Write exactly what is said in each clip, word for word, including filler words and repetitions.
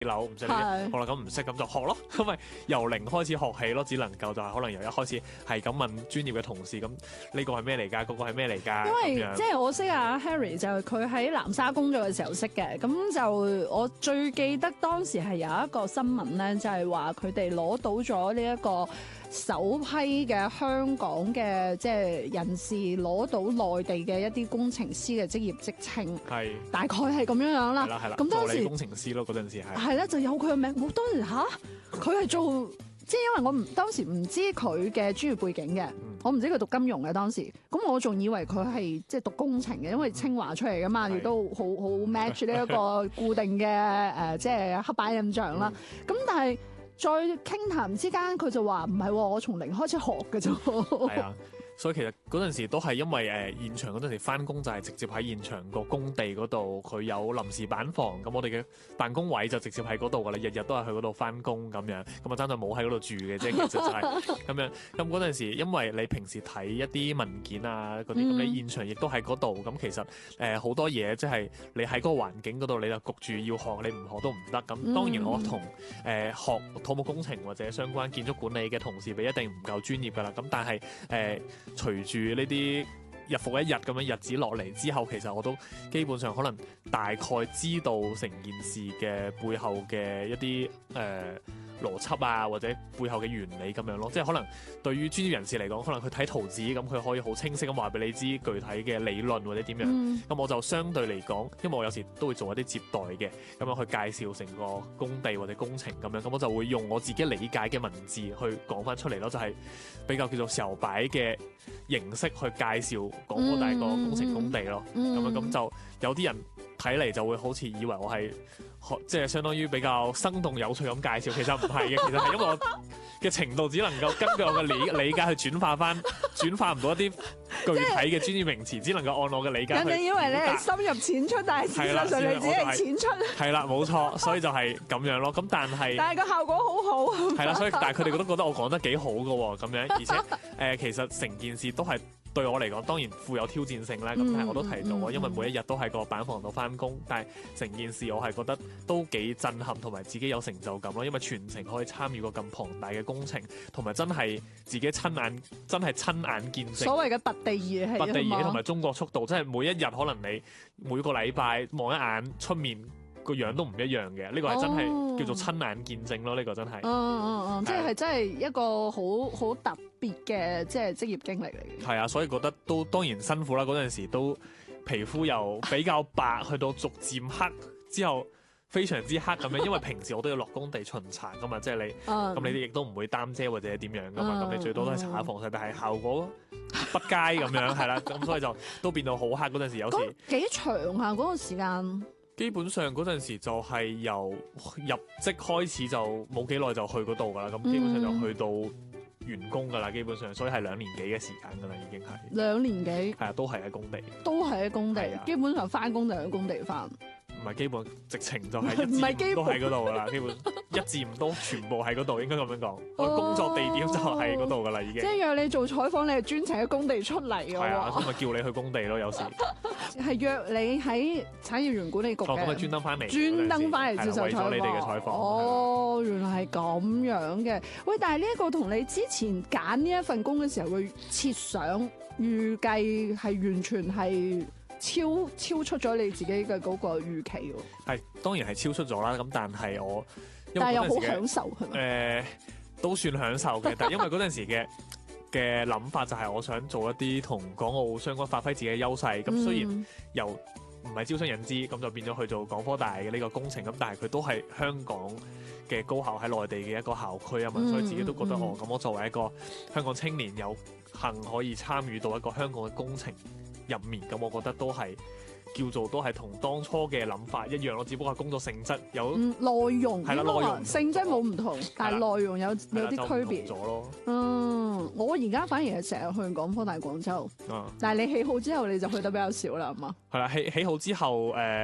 樓，唔識呢啲，好啦，咁唔識咁就學咯，咁咪由零開始學起咯，只能夠就係可能由一開始係咁問專業嘅同事，咁呢個係咩嚟㗎？嗰個係咩嚟㗎？ 因為即係我識阿 Harry 就係佢喺南沙工作嘅時候識嘅，咁就我最記得當時係有一個新聞咧，就係話佢哋攞到咗呢一個首批嘅香港嘅即係人士攞到內地嘅一啲工程師嘅職業職稱，係大概係咁樣樣啦。 係啦係啦， 咁當時助理工程師咯，嗰陣時係係啦，就有佢嘅名。我當時吓，佢係做即係因為我唔當時唔知佢嘅專業背景嘅，嗯、我唔知佢讀金融嘅當時，咁我仲以為佢係即係讀工程嘅，因為清華出嚟噶嘛，亦、嗯、都好好 match 呢一個固定嘅誒即係黑板印象啦。咁、嗯、但係再傾談之間，佢就話唔係，我從零開始學嘅啫。係啊。 所以其實嗰陣時都係因為誒、呃、現場嗰陣時翻工就係直接喺現場個工地嗰度，佢有臨時板房，咁我哋嘅辦公位就直接喺嗰度噶啦，日日都係去嗰度翻工咁樣，咁啊真係冇喺嗰度住嘅啫，其實就係咁樣。咁嗰陣時，因為你平時睇一啲文件啊嗰啲，咁、嗯、你現場亦都喺嗰度，咁其實誒好、呃、多嘢即係你喺嗰個環境嗰度，你就焗住要學，你唔學都唔得。咁當然我同誒、呃、學土木工程或者相關建築管理嘅同事比，一定唔夠專業噶啦。咁但係誒。呃隨住呢啲日復一日咁樣日子落嚟之後，其實我都基本上可能大概知道成件事嘅背後嘅一啲誒、呃、邏輯啊，或者背後嘅原理咁樣咯。即係可能對於專業人士嚟講，可能佢睇圖紙咁，佢可以好清晰咁話俾你知具體嘅理論或者點樣。咁、嗯、我就相對嚟講，因為我有時都會做一啲接待嘅，咁樣去介紹成個工地或者工程咁樣，咁我就會用我自己理解嘅文字去講翻出嚟咯，就係、是、比較叫做時候擺嘅形式去介紹廣科大個工程工地咯，咁、嗯嗯、樣咁就有啲人睇嚟就會好似以為我係即係相當於比較生動有趣咁介紹，其實唔係嘅，其實係因為我嘅程度只能夠根據我嘅理理解去轉化翻，轉化唔到一啲具體嘅專業名詞，只能夠按我嘅理解。人哋以為你係深入淺出，但係事實上你只係淺出。 係啦，冇錯，所以就係咁樣咯。咁但係， 但係個效果好好。 係啦，所以但係佢哋都覺得我講得幾好㗎喎，咁樣，而且誒、呃，其實成件事都係。對我嚟講，當然富有挑戰性啦。咁、嗯、但係我都提到，嗯、因為每一日都喺個板房度翻工，嗯、但係成件事我係覺得都幾震撼，同埋自己有成就感咯。因為全程可以參與個咁龐大嘅工程，同埋真係自己親眼，真係親眼見證。所謂嘅拔地而起，拔地而起同埋中國速度，即係每一日可能你每個禮拜望一眼出面。個樣都唔一樣嘅，呢、這個係真係叫做親眼見證咯。呢、哦這個真係，嗯嗯嗯， 即係真係一個好好特別嘅即係職業經歷嚟嘅。 係啊，所以覺得都當然辛苦啦。嗰陣時都皮膚由比較白去到逐漸黑，之後非常之黑咁樣。因為平時我都要落工地巡查噶嘛，即係你咁、嗯、你哋亦都唔會擔遮或者點樣噶嘛。咁、嗯、你最多都係搽下防曬，但係效果不佳咁樣係啦。咁所以就都變到好黑嗰陣時，有時幾長啊嗰、那個時間。 基本上嗰陣時就係由入職開始就冇幾耐就去嗰度噶啦，咁、嗯、基本上就去到完工噶啦，基本上所以係兩年幾嘅時間噶啦，已經係兩年幾， 係啊，都係喺工地， 都係喺工地，基本上翻工就喺工地翻。 唔係基本，直情就係一至五都喺嗰度噶啦，基本一至五都全部喺嗰度，應該咁樣講。我、哦、工作地點就喺嗰度噶啦，已經。 即係約你做採訪，你係專程喺工地出嚟嘅喎。係啊，咁咪叫你去工地咯，有時。 係約你喺產業園管理局嘅。咁咪專登翻嚟。專登翻嚟接受採訪。為咗你哋嘅採訪。哦，原來係咁樣嘅。喂，但係呢一個同你之前揀呢一份工嘅時候嘅設想預計係完全係。超超出咗你自己嘅嗰個預期喎， 係當然係超出咗啦。咁但係我， 但係又好享受係咪？誒、 呃，都算享受嘅。但係因為嗰陣時嘅嘅諗法就係我想做一啲同港澳相關，發揮自己嘅優勢。咁、嗯、雖然由唔係招商引資，咁就變咗去做廣科大嘅呢個工程。咁但係佢都係香港嘅高校喺內地嘅一個校區啊嘛，嗯、所以自己都覺得、嗯、哦，咁我作為一個香港青年，有幸可以參與到一個香港嘅工程入面，咁我覺得都係叫做都係同當初嘅諗法一樣咯，只不過係工作性質有嗯內容係啦，內容性質冇唔同，但係內容有有啲區別咗咯。 嗯，我而家反而係成日去廣科大廣州，嗯、但係你起好之後你就去得比較少啦，係嘛？ 係啦，起起好之後誒、呃，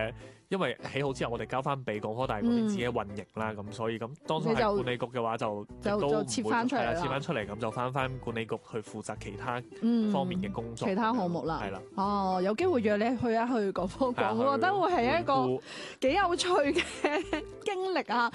因為起好之後，我哋交翻俾港科大嗰邊自己運營啦，咁、所以咁當初係管理局嘅話就亦就都唔會就切返出嚟啦係啦，切翻出嚟咁就翻翻管理局去負責其他嗯方面嘅工作， 其他項目啦係啦， 哦，有機會約你去一去嗰科係啊講，我覺得會係一個回顧幾有趣嘅經歷啊！